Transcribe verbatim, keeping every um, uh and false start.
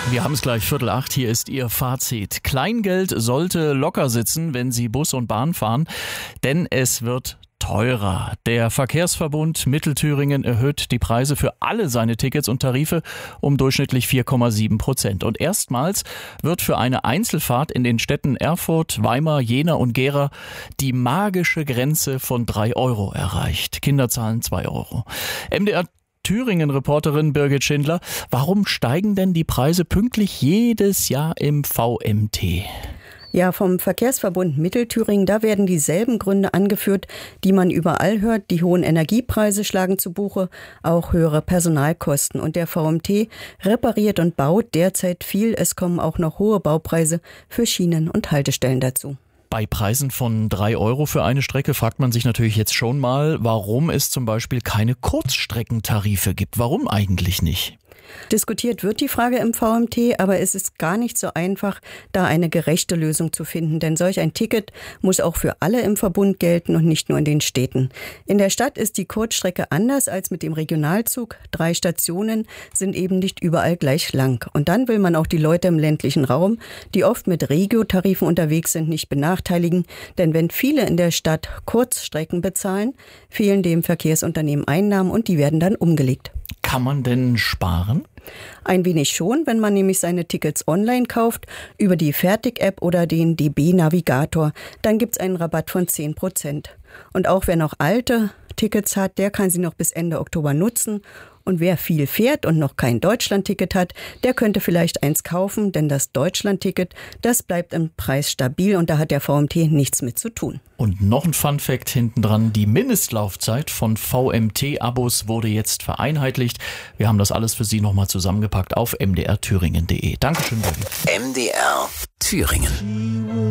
Wir haben es gleich Viertel acht, hier ist Ihr Fazit. Kleingeld sollte locker sitzen, wenn Sie Bus und Bahn fahren, denn es wird teurer. Der Verkehrsverbund Mittelthüringen erhöht die Preise für alle seine Tickets und Tarife um durchschnittlich vier Komma sieben Prozent. Und erstmals wird für eine Einzelfahrt in den Städten Erfurt, Weimar, Jena und Gera die magische Grenze von drei Euro erreicht. Kinder zahlen zwei Euro. M D R Thüringen-Reporterin Birgit Schindler, warum steigen denn die Preise pünktlich jedes Jahr im V M T? Ja, vom Verkehrsverbund Mittelthüringen, da werden dieselben Gründe angeführt, die man überall hört. Die hohen Energiepreise schlagen zu Buche, auch höhere Personalkosten. Und der V M T repariert und baut derzeit viel. Es kommen auch noch hohe Baupreise für Schienen und Haltestellen dazu. Bei Preisen von drei Euro für eine Strecke fragt man sich natürlich jetzt schon mal, warum es zum Beispiel keine Kurzstreckentarife gibt. Warum eigentlich nicht? Diskutiert wird die Frage im V M T, aber es ist gar nicht so einfach, da eine gerechte Lösung zu finden. Denn solch ein Ticket muss auch für alle im Verbund gelten und nicht nur in den Städten. In der Stadt ist die Kurzstrecke anders als mit dem Regionalzug. Drei Stationen sind eben nicht überall gleich lang. Und dann will man auch die Leute im ländlichen Raum, die oft mit Regio-Tarifen unterwegs sind, nicht benachteiligen. Denn wenn viele in der Stadt Kurzstrecken bezahlen, fehlen dem Verkehrsunternehmen Einnahmen und die werden dann umgelegt. Kann man denn sparen? Ein wenig schon, wenn man nämlich seine Tickets online kauft, über die Fertig-App oder den D B-Navigator. Dann gibt's einen Rabatt von zehn Prozent. Und auch wer noch alte Tickets hat, der kann sie noch bis Ende Oktober nutzen. Und wer viel fährt und noch kein Deutschland-Ticket hat, der könnte vielleicht eins kaufen, denn das Deutschland-Ticket, das bleibt im Preis stabil und da hat der V M T nichts mit zu tun. Und noch ein Fun-Fact hinten dran, die Mindestlaufzeit von V M T-Abos wurde jetzt vereinheitlicht. Wir haben das alles für Sie nochmal zusammengepackt auf m d r thüringen punkt d e. Dankeschön, Birgit. M D R Thüringen.